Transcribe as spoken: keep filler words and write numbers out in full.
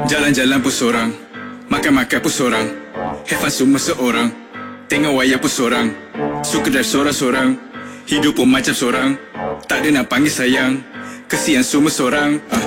Jalan-jalan pun sorang, makan-makan pun sorang, have fun semua seorang, tengok wayang pun sorang, suka drive sorang-sorang, hidup pun macam sorang, tak ada nak panggil sayang, kesian semua sorang. uh.